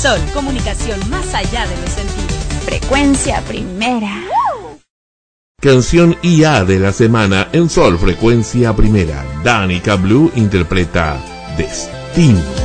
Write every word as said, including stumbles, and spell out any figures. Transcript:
Sol, comunicación más allá de los sentidos. Frecuencia Primera. Canción I A de la semana en Sol Frecuencia Primera. Danica Blue interpreta Destino.